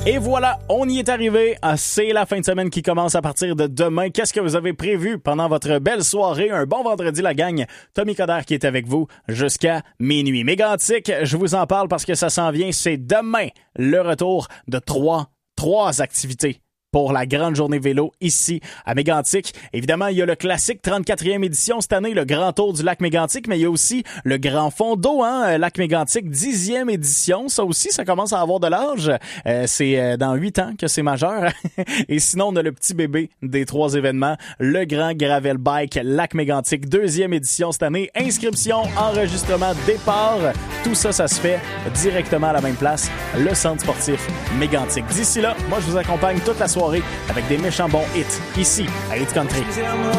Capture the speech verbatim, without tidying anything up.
Et voilà, on y est arrivé. C'est la fin de semaine qui commence à partir de demain. Qu'est-ce que vous avez prévu pendant votre belle soirée? Un bon vendredi, la gang. Tommy Coderre qui est avec vous jusqu'à minuit. Mégantic, je vous en parle parce que ça s'en vient. C'est demain le retour de trois, trois activités pour la grande journée vélo ici à Mégantic. Évidemment, il y a le classique trente-quatrième édition cette année, le grand tour du lac Mégantic, mais il y a aussi le grand fond d'eau, hein, lac Mégantic, dixième édition. Ça aussi, ça commence à avoir de l'âge. Euh, c'est euh, dans huit ans que c'est majeur. Et sinon, on a le petit bébé des trois événements, le grand gravel bike lac Mégantic, deuxième édition cette année. Inscription, enregistrement, départ. Tout ça, ça se fait directement à la même place, le centre sportif Mégantic. D'ici là, moi, je vous accompagne toute la soirée avec des méchants bons hits ici à Hit Country.